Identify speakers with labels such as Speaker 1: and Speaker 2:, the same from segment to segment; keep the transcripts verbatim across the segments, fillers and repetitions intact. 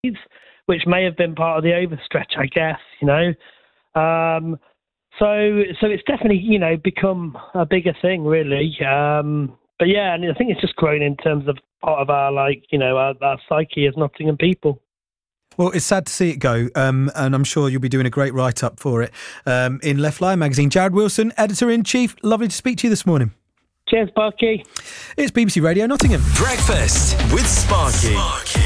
Speaker 1: which may have been part of the overstretch, I guess, you know. Um, so so it's definitely, you know, become a bigger thing, really. Um, but yeah, and I think it's just grown in terms of part of our, like, you know, our, our psyche as Nottingham people.
Speaker 2: Well, it's sad to see it go, um, and I'm sure you'll be doing a great write-up for it um, in Left Line magazine. Jared Wilson, Editor-in-Chief, lovely to speak to you this morning.
Speaker 1: Cheers, Sparky.
Speaker 2: It's B B C Radio Nottingham.
Speaker 3: Breakfast with Sparky. Sparky.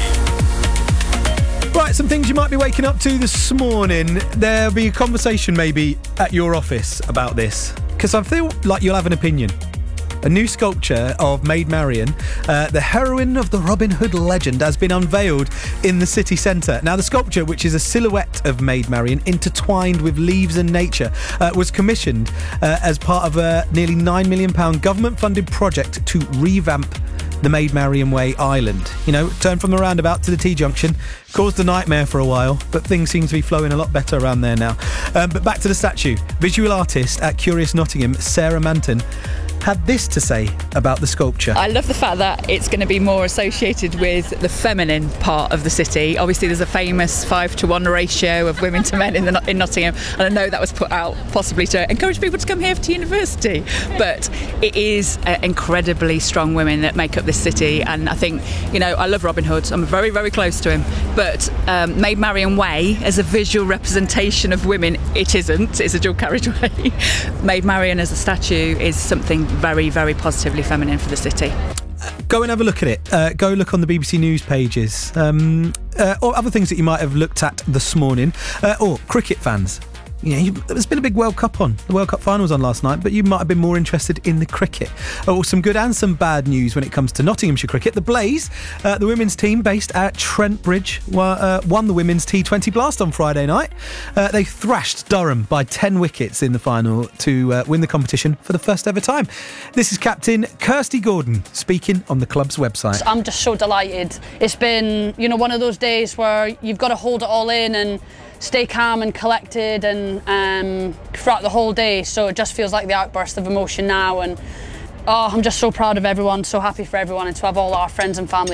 Speaker 2: Right, some things you might be waking up to this morning. There'll be a conversation maybe at your office about this, because I feel like you'll have an opinion. A new sculpture of Maid Marian, uh, the heroine of the Robin Hood legend, has been unveiled in the city centre. Now, the sculpture, which is a silhouette of Maid Marian intertwined with leaves and nature, uh, was commissioned uh, as part of a nearly nine million pounds government-funded project to revamp the Maid Marian Way Island. You know, turn from the roundabout to the T-junction. Caused a nightmare for a while, but things seem to be flowing a lot better around there now. Um, but back to the statue. Visual artist at Curious Nottingham, Sarah Manton, had this to say about the sculpture.
Speaker 4: I love the fact that it's going to be more associated with the feminine part of the city. Obviously, there's a famous five to one ratio of women to men in, the, in Nottingham, and I know that was put out possibly to encourage people to come here to university. But it is uh, incredibly strong women that make up this city, and I think, you know, I love Robin Hood. I'm very, very close to him. But um, Maid Marian Way, as a visual representation of women, it isn't. It's a dual carriageway. Maid Marian as a statue is something very, very positively feminine for the city.
Speaker 2: Go and have a look at it. Uh, go look on the B B C News pages. Um, uh, or other things that you might have looked at this morning. Uh, or cricket fans. You know, you, there's been a big World Cup on. The World Cup final was on last night, but you might have been more interested in the cricket. Oh, some good and some bad news when it comes to Nottinghamshire cricket. The Blaze, uh, the women's team based at Trent Bridge, uh, won the women's T twenty Blast on Friday night. Uh, they thrashed Durham by ten wickets in the final to uh, win the competition for the first ever time. This is Captain Kirsty Gordon speaking on the club's website.
Speaker 5: I'm just so delighted. It's been, you know, one of those days where you've got to hold it all in and stay calm and collected and um, throughout the whole day, so it just feels like the outburst of emotion now, and oh, I'm just so proud of everyone, so happy for everyone, and to have all our friends and family